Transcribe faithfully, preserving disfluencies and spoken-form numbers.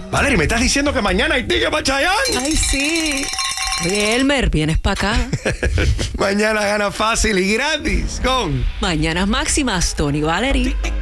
Valerie, ¿me estás diciendo que mañana hay ticket para Chayanne? Ay, sí. Oye, Elmer, vienes para acá. Mañana gana fácil y gratis con Mañanas Máximas, Tony Valerie.